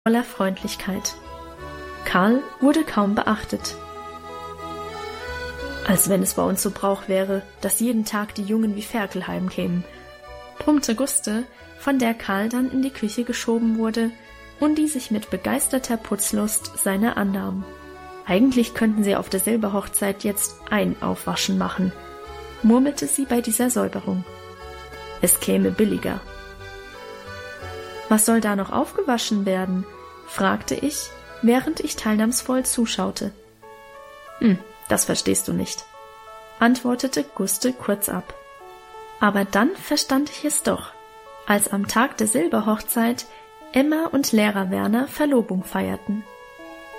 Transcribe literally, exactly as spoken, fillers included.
voller Freundlichkeit. Karl wurde kaum beachtet. »Als wenn es bei uns so Brauch wäre, dass jeden Tag die Jungen wie Ferkel heimkämen«, brummte Guste, von der Karl dann in die Küche geschoben wurde und die sich mit begeisterter Putzlust seiner annahm. Eigentlich könnten sie auf der Silberhochzeit jetzt ein Aufwaschen machen, murmelte sie bei dieser Säuberung. Es käme billiger. »Was soll da noch aufgewaschen werden?«, fragte ich, während ich teilnahmsvoll zuschaute. »Hm, das verstehst du nicht«, antwortete Guste kurz ab. Aber dann verstand ich es doch, als am Tag der Silberhochzeit Emma und Lehrer Werner Verlobung feierten.